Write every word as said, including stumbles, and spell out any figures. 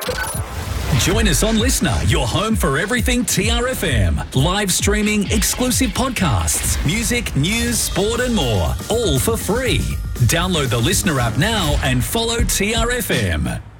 Join us on Listener, your home for everything T R F M. Live streaming, exclusive podcasts, music, news, sport and more. All for free. Download the Listener app now and follow T R F M.